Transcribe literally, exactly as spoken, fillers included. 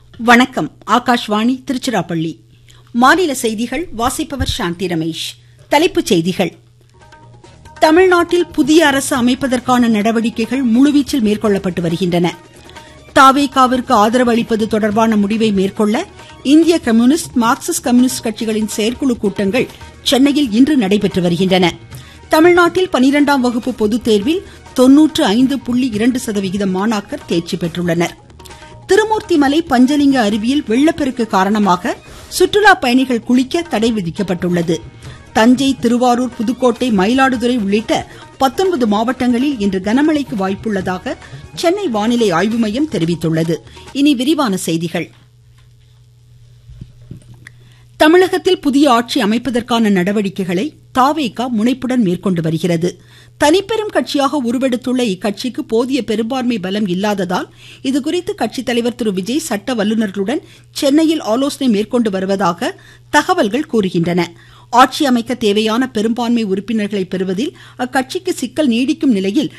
வணக்கம். ஆகாஷ்வாணி திருச்சிராப்பள்ளி. மாநில செய்திகள் வாசிப்பவர் சாந்தி ரமேஷ். தலைப்புச் செய்திகள். தமிழ்நாட்டில் புதிய அரசு அமைப்பதற்கான நடவடிக்கைகள் முழுவீச்சில் மேற்கொள்ளப்பட்டு வருகின்றன. தவேகாவிற்கு ஆதரவு அளிப்பது தொடர்பான முடிவை மேற்கொள்ள இந்திய கம்யூனிஸ்ட், மார்க்சிஸ்ட் கம்யூனிஸ்ட் கட்சிகளின் செயற்குழு கூட்டங்கள் சென்னையில் இன்று நடைபெற்று வருகின்றன. தமிழ்நாட்டில் பனிரெண்டாம் வகுப்பு பொதுத்தேர்வில் தொன்னூற்று ஐந்து புள்ளி இரண்டு சதவிகித மாணாக்கர் தேர்ச்சி பெற்றுள்ளனர். திருமூர்த்திமலை பஞ்சலிங்க அருவியில் வெள்ளப்பெருக்கு காரணமாக சுற்றுலா பயணிகள் குளிக்க தடை விதிக்கப்பட்டுள்ளது. தஞ்சை, திருவாரூர், புதுக்கோட்டை, மயிலாடுதுறை உள்ளிட்ட பத்தொன்பது மாவட்டங்களில் இன்று கனமழைக்கு வாய்ப்புள்ளதாக சென்னை வானிலை ஆய்வு மையம் தெரிவித்துள்ளது. இனி விரிவான செய்திகள். தமிழகத்தில் புதிய ஆட்சி அமைப்பதற்கான நடவடிக்கைகளை தவேகா முனைப்புடன் மேற்கொண்டு வருகிறது. தனிப்பெரும் கட்சியாக உருவெடுத்துள்ள இக்கட்சிக்கு போதிய பெரும்பான்மை பலம் இல்லாததால் இதுகுறித்து கட்சி தலைவர் திரு விஜய் சட்ட வல்லுநர்களுடன் சென்னையில் ஆலோசனை மேற்கொண்டு வருவதாக தகவல்கள் கூறுகின்றன. ஆட்சி அமைக்க தேவையான பெரும்பான்மை உறுப்பினர்களை பெறுவதில் அக்கட்சிக்கு சிக்கல் நீடிக்கும் நிலையில்